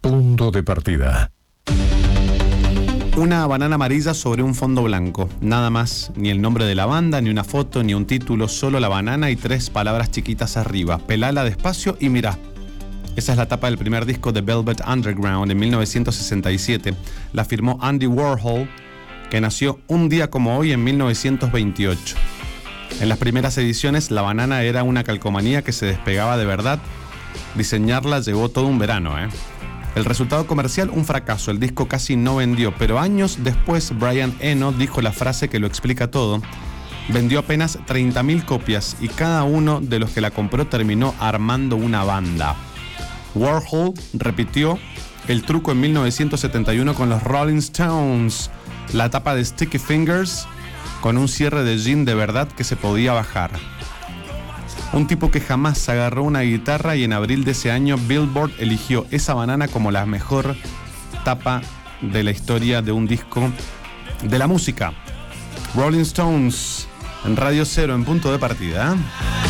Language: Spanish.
Punto de partida. Una banana amarilla sobre un fondo blanco. Nada más, ni el nombre de la banda, ni una foto, ni un título, solo la banana y 3 palabras chiquitas arriba. Pelala despacio y mirá. Esa es la tapa del primer disco de Velvet Underground en 1967. La firmó Andy Warhol, que nació un día como hoy en 1928. En las primeras ediciones, la banana era una calcomanía que se despegaba de verdad. Diseñarla llevó todo un verano, El resultado comercial, un fracaso. El disco casi no vendió, pero años después Brian Eno dijo la frase que lo explica todo. Vendió apenas 30.000 copias y cada uno de los que la compró terminó armando una banda. Warhol repitió el truco en 1971 con los Rolling Stones. La tapa de Sticky Fingers con un cierre de jean de verdad que se podía bajar. Un tipo que jamás agarró una guitarra y en abril de ese año Billboard eligió esa banana como la mejor tapa de la historia de un disco de la música. Rolling Stones en Radio Cero en punto de partida.